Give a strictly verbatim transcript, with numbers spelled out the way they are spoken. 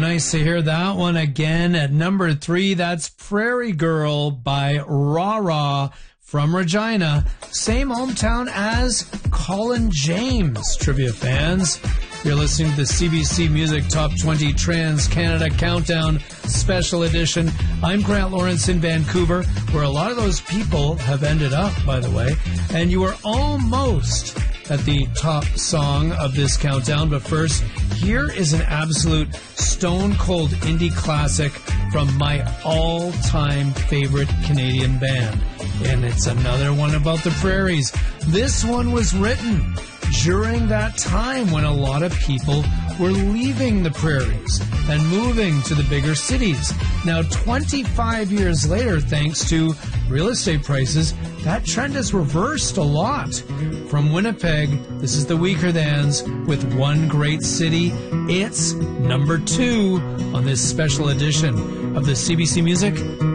nice to hear that one again. At number three, that's Prairie Girl by Rah Rah from Regina. Same hometown as Colin James, trivia fans. You're listening to the C B C Music Top twenty Trans-Canada Countdown Special Edition. I'm Grant Lawrence in Vancouver, where a lot of those people have ended up, by the way. And you are almost at the top song of this countdown. But first, here is an absolute stone-cold indie classic from my all-time favorite Canadian band. And it's another one about the prairies. This one was written during that time when a lot of people were leaving the prairies and moving to the bigger cities. Now, twenty-five years later, thanks to real estate prices, that trend has reversed a lot. From Winnipeg, this is the Weaker Thans with One Great City. It's number two on this special edition of the C B C Music